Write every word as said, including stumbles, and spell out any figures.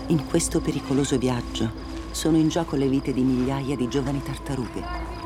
In questo pericoloso viaggio sono in gioco le vite di migliaia di giovani tartarughe.